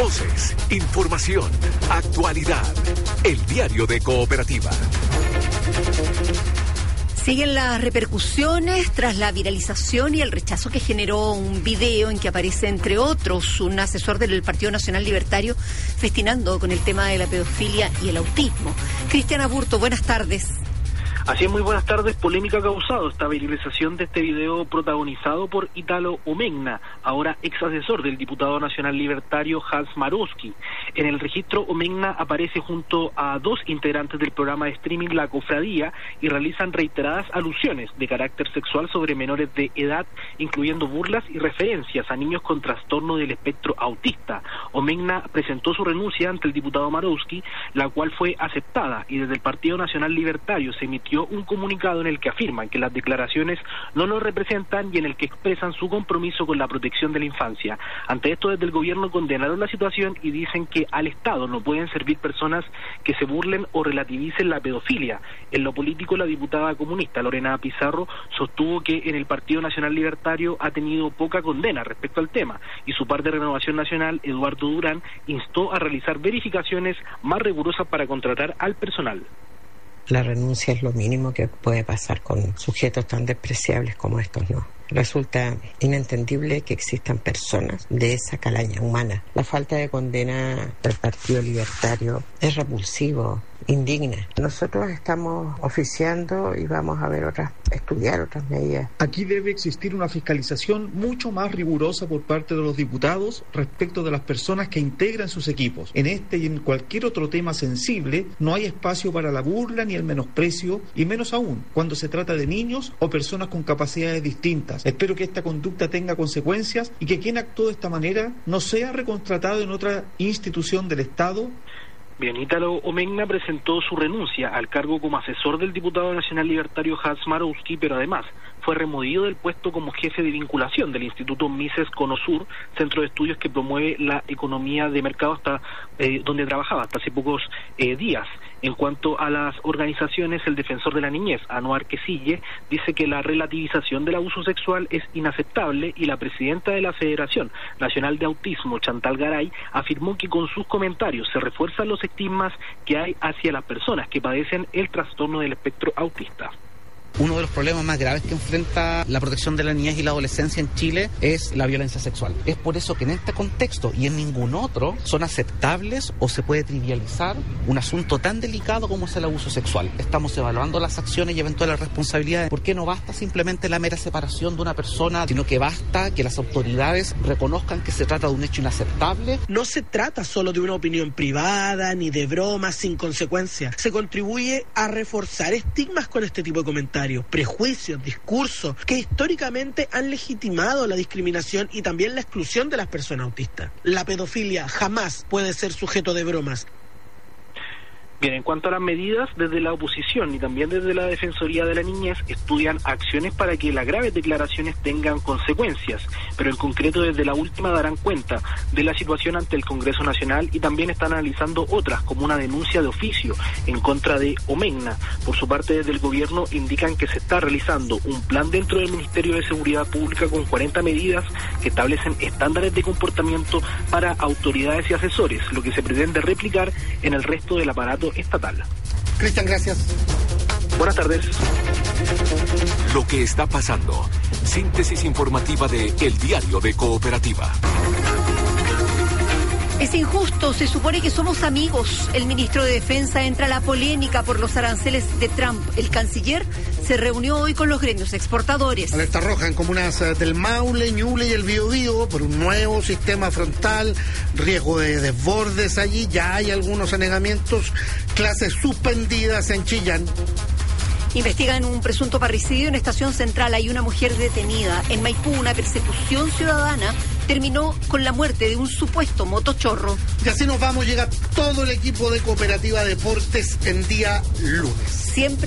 Voces, información, actualidad. El diario de Cooperativa. Siguen las repercusiones tras la viralización y el rechazo que generó un video en que aparece, entre otros, un asesor del Partido Nacional Libertario festinando con el tema de la pedofilia y el autismo. Cristian Aburto, buenas tardes. Así es, muy buenas tardes. Polémica ha causado esta viralización de este video protagonizado por Italo Omegna, ahora ex asesor del diputado nacional libertario Hans Marowski. En el registro, Omegna aparece junto a dos integrantes del programa de streaming La Cofradía y realizan reiteradas alusiones de carácter sexual sobre menores de edad, incluyendo burlas y referencias a niños con trastorno del espectro autista. Omegna presentó su renuncia ante el diputado Marowski, la cual fue aceptada, y desde el Partido Nacional Libertario se emitió un comunicado en el que afirman que las declaraciones no lo representan y en el que expresan su compromiso con la protección de la infancia. Ante esto, desde el gobierno condenaron la situación y dicen que al Estado no pueden servir personas que se burlen o relativicen la pedofilia. En lo político, la diputada comunista Lorena Pizarro sostuvo que en el Partido Nacional Libertario ha tenido poca condena respecto al tema, y su par de Renovación Nacional, Eduardo Durán, instó a realizar verificaciones más rigurosas para contratar al personal. La renuncia es lo mínimo que puede pasar con sujetos tan despreciables como estos, ¿no? Resulta inentendible que existan personas de esa calaña humana. La falta de condena del Partido Libertario es repulsivo, indigna. Nosotros estamos oficiando y vamos a ver estudiar otras medidas. Aquí debe existir una fiscalización mucho más rigurosa por parte de los diputados respecto de las personas que integran sus equipos. En este y en cualquier otro tema sensible no hay espacio para la burla ni el menosprecio, y menos aún cuando se trata de niños o personas con capacidades distintas. Espero que esta conducta tenga consecuencias y que quien actuó de esta manera no sea recontratado en otra institución del Estado. Bien, Italo Omegna presentó su renuncia al cargo como asesor del diputado nacional libertario Hans Marowski, pero además fue removido del puesto como jefe de vinculación del Instituto Mises Conosur, centro de estudios que promueve la economía de mercado, donde trabajaba hasta hace pocos días. En cuanto a las organizaciones, el defensor de la niñez, Anuar Quesille, dice que la relativización del abuso sexual es inaceptable, y la presidenta de la Federación Nacional de Autismo, Chantal Garay, afirmó que con sus comentarios se refuerzan los estigmas que hay hacia las personas que padecen el trastorno del espectro autista. Uno de los problemas más graves que enfrenta la protección de la niñez y la adolescencia en Chile es la violencia sexual. Es por eso que en este contexto y en ningún otro son aceptables o se puede trivializar un asunto tan delicado como es el abuso sexual. Estamos evaluando las acciones y eventuales responsabilidades, porque no basta simplemente la mera separación de una persona, sino que basta que las autoridades reconozcan que se trata de un hecho inaceptable. No se trata solo de una opinión privada ni de bromas sin consecuencias. Se contribuye a reforzar estigmas con este tipo de comentarios, prejuicios, discursos que históricamente han legitimado la discriminación y también la exclusión de las personas autistas. La pedofilia jamás puede ser sujeto de bromas. Bien, en cuanto a las medidas, desde la oposición y también desde la Defensoría de la Niñez estudian acciones para que las graves declaraciones tengan consecuencias, pero en concreto desde la última darán cuenta de la situación ante el Congreso Nacional y también están analizando otras, como una denuncia de oficio en contra de Omegna. Por su parte, desde el gobierno indican que se está realizando un plan dentro del Ministerio de Seguridad Pública con 40 medidas que establecen estándares de comportamiento para autoridades y asesores, lo que se pretende replicar en el resto del aparato estatal. Cristian, gracias. Buenas tardes. Lo que está pasando. Síntesis informativa de El Diario de Cooperativa. Es injusto, se supone que somos amigos. El ministro de Defensa entra a la polémica por los aranceles de Trump. El canciller se reunió hoy con los gremios exportadores. Alerta roja en comunas del Maule, Ñuble y el Biobío por un nuevo sistema frontal, riesgo de desbordes allí, ya hay algunos anegamientos, clases suspendidas en Chillán. Investigan un presunto parricidio en Estación Central. Hay una mujer detenida. En Maipú, una persecución ciudadana terminó con la muerte de un supuesto motochorro. Y así nos vamos, llega todo el equipo de Cooperativa Deportes en día lunes. Siempre